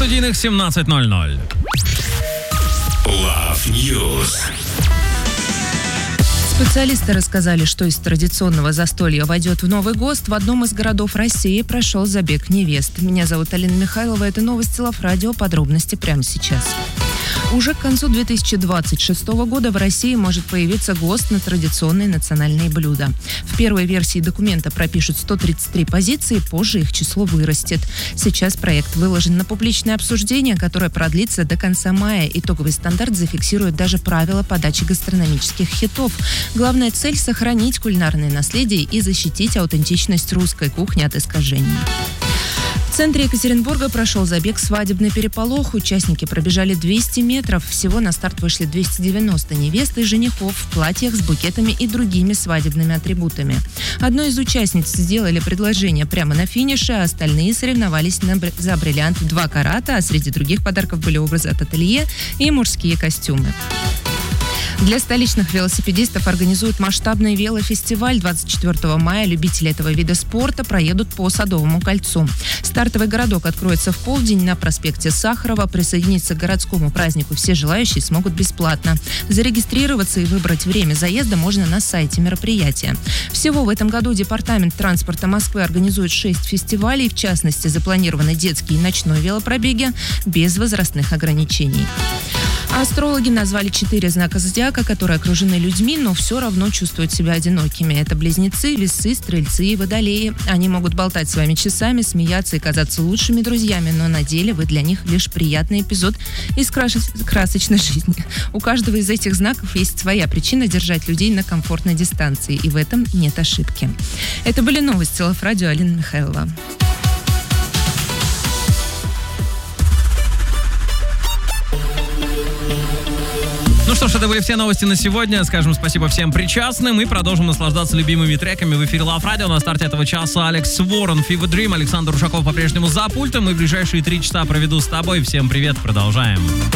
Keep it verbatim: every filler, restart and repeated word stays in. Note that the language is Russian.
студийных семнадцать ноль ноль. Love News. Специалисты рассказали, что из традиционного застолья войдет в Новый ГОСТ. В одном из городов России прошел забег невест. Меня зовут Алина Михайлова. Это новости Love Radio. Подробности прямо сейчас. Уже к концу две тысячи двадцать шестого года в России может появиться ГОСТ на традиционные национальные блюда. В первой версии документа пропишут сто тридцать три позиции, позже их число вырастет. Сейчас проект выложен на публичное обсуждение, которое продлится до конца мая. Итоговый стандарт зафиксирует даже правила подачи гастрономических хитов. Главная цель – сохранить кулинарное наследие и защитить аутентичность русской кухни от искажений. В центре Екатеринбурга прошел забег «Свадебный переполох». Участники пробежали двести метров. Всего на старт вышли двести девяносто невест и женихов в платьях с букетами и другими свадебными атрибутами. Одной из участниц сделали предложение прямо на финише, а остальные соревновались на бр... за бриллиант в два карата, а среди других подарков были образы от ателье и мужские костюмы. Для столичных велосипедистов организуют масштабный велофестиваль. двадцать четвёртого мая любители этого вида спорта проедут по Садовому кольцу. Стартовый городок откроется в полдень на проспекте Сахарова. Присоединиться к городскому празднику все желающие смогут бесплатно. Зарегистрироваться и выбрать время заезда можно на сайте мероприятия. Всего в этом году Департамент транспорта Москвы организует шесть фестивалей. В частности, запланированы детские и ночной велопробеги без возрастных ограничений. Астрологи назвали четыре знака зодиака, которые окружены людьми, но все равно чувствуют себя одинокими. Это близнецы, весы, стрельцы и водолеи. Они могут болтать с вами часами, смеяться и казаться лучшими друзьями, но на деле вы для них лишь приятный эпизод из красочной жизни. У каждого из этих знаков есть своя причина держать людей на комфортной дистанции, и в этом нет ошибки. Это были новости Love Radio, Алина Михайлова. Ну что ж, это были все новости на сегодня. Скажем спасибо всем причастным и продолжим наслаждаться любимыми треками в эфире Love Radio. На старте этого часа Алекс Ворон, Fever Dream, Александр Ушаков по-прежнему за пультом. И в ближайшие три часа проведу с тобой. Всем привет, продолжаем.